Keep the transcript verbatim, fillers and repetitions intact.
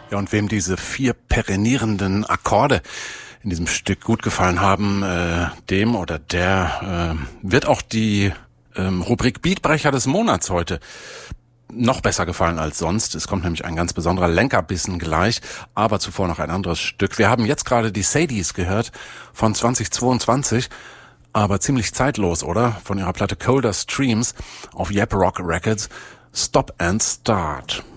Ja, und wem diese vier perenierenden Akkorde in diesem Stück gut gefallen haben, äh, dem oder der äh, wird auch die ähm, Rubrik Beatbrecher des Monats heute noch besser gefallen als sonst. Es kommt nämlich ein ganz besonderer Lenkerbissen gleich, aber zuvor noch ein anderes Stück. Wir haben jetzt gerade die Sadies gehört von zweitausendzweiundzwanzig, aber ziemlich zeitlos, oder? Von ihrer Platte Colder Streams auf Yap Rock Records. Stop and Start.